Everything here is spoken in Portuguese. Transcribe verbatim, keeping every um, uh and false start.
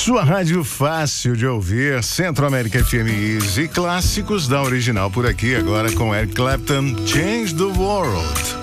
Sua rádio fácil de ouvir, Centro América F M Easy, clássicos da original por aqui, agora com Eric Clapton, Change the World.